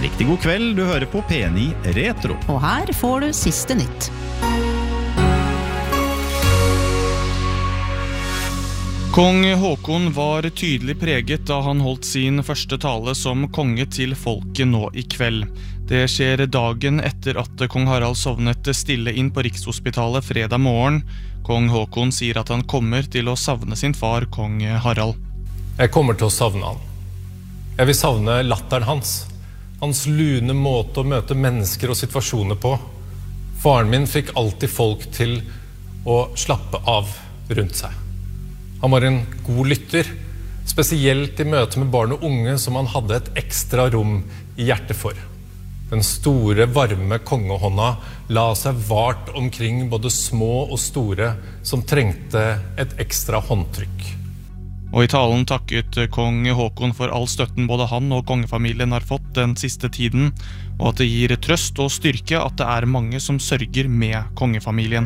Riktig god kveld, du hører på P9 Retro. Og her får du siste nytt. Kong Håkon var tydelig preget da han holdt sin første tale som konge til folket nå i kveld. Det skjer dagen etter at kong Harald sovnet stille inn på Rikshospitalet fredag morgen. Kong Håkon sier at han kommer til å savne sin far, kong Harald. Jeg kommer til å savne han. Jeg vil savne latteren hans. Hans lune måte å møte mennesker og situasjoner på. Faren min fikk alltid folk til å slappe av rundt seg. Han var en god lytter, spesielt i møte med barn og unge som han hadde et ekstra rom i hjertet for. Den store, varme kongehånda la seg vart omkring både små og store som trengte et ekstra håndtrykk. Og i talen takket kong Håkon for all støtten både han og kongefamilien har fått den siste tiden, og at det gir trøst og styrke at det er mange som sørger med kongefamilien.